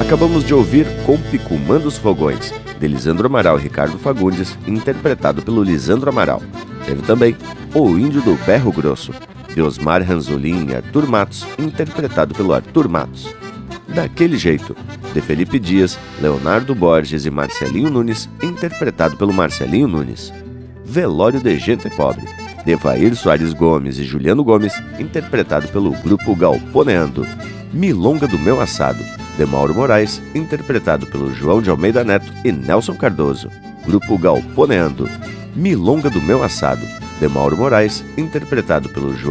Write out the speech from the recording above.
Acabamos de ouvir Compico Manda os Fogões, de Lisandro Amaral e Ricardo Fagundes, interpretado pelo Lisandro Amaral. Teve também O Índio do Berro Grosso, de Osmar Ranzolin e Arthur Matos, interpretado pelo Arthur Matos. Daquele Jeito, de Felipe Dias, Leonardo Borges e Marcelinho Nunes, interpretado pelo Marcelinho Nunes. Velório de Gente Pobre, de Evair Soares Gomes e Juliano Gomes, interpretado pelo grupo Galponeando. Milonga do Meu Assado, de Mauro Moraes, interpretado pelo João de Almeida Neto e Nelson Cardoso. Grupo Galponeando. Milonga do Meu Assado, de Mauro Moraes, interpretado pelo João